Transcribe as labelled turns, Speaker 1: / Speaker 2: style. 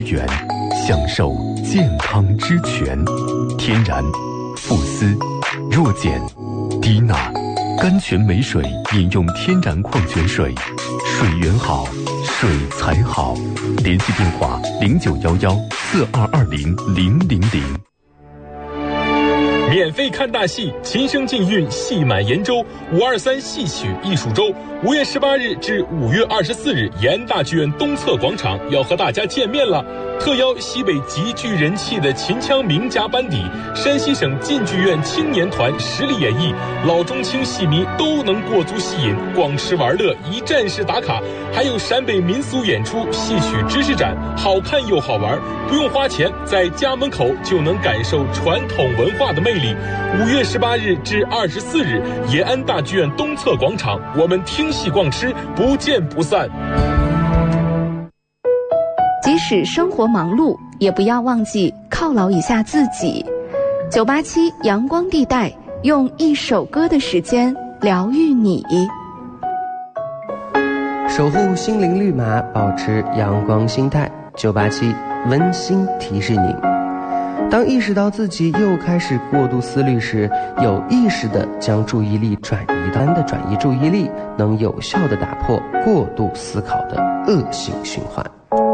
Speaker 1: 源，享受健康之泉。天然、富思、弱碱、低钠，甘泉美水饮用天然矿泉水，水源好，水才好。联系电话0911422000。
Speaker 2: 免费看大戏，琴声尽韵，戏满延州523戏曲艺术周，5月18日至5月24日，延安大剧院东侧广场要和大家见面了。特邀西北极具人气的秦腔名家班底，山西省晋剧院青年团实力演绎，老中青戏迷都能过足戏瘾，逛吃玩乐，一站式打卡，还有陕北民俗演出、戏曲知识展，好看又好玩，不用花钱，在家门口就能感受传统文化的魅力。5月18日至24日，延安大剧院东侧广场，我们听戏逛吃，不见不散。
Speaker 3: 即使生活忙碌，也不要忘记犒劳一下自己。987阳光地带，用一首歌的时间疗愈你，
Speaker 4: 守护心灵绿码，保持阳光心态。987温馨提示您，当意识到自己又开始过度思虑时，有意识地将注意力转移，转移注意力能有效地打破过度思考的恶性循环。